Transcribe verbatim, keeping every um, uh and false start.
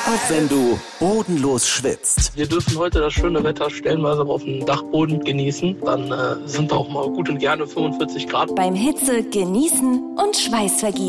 Und wenn du bodenlos schwitzt. Wir dürfen heute das schöne Wetter stellenweise auf dem Dachboden genießen. Dann äh, sind auch mal gut und gerne fünfundvierzig Grad. Beim Hitze genießen und Schweiß vergießen.